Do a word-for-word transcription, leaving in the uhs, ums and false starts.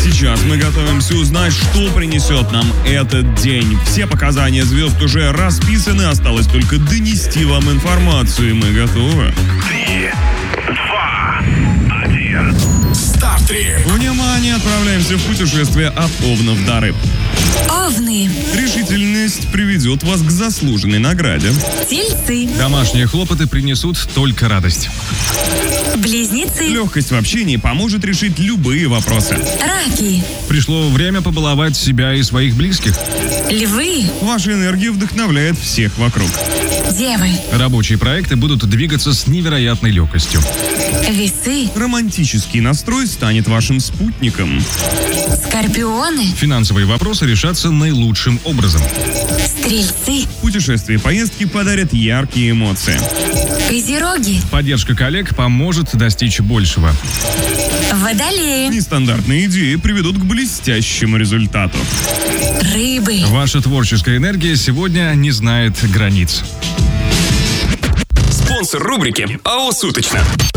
сейчас мы готовимся узнать, что принесет нам этот день. Все показания звезд уже расписаны, осталось только донести вам информацию. Мы готовы? Три, два, один. Старт-трип. Внимание, отправляемся в путешествие от Овнов до Рыб. Овны. Решительность приведет вас к заслуженной награде. Тельцы. Домашние хлопоты принесут только радость. Близнецы. Легкость в общении поможет решить любые вопросы. Раки. Пришло время побаловать себя и своих близких. Львы. Ваша энергия вдохновляет всех вокруг. Девы. Рабочие проекты будут двигаться с невероятной легкостью. Весы. Романтический настрой станет вашим спутником. Скорпионы. Финансовые вопросы решатся наилучшим образом. Стрельцы. Путешествия и поездки подарят яркие эмоции. Козероги. Поддержка коллег поможет достичь большего. Водолеи. Нестандартные идеи приведут к блестящему результату. Рыбы. Ваша творческая энергия сегодня не знает границ. Спонсор рубрики АО «Суточно».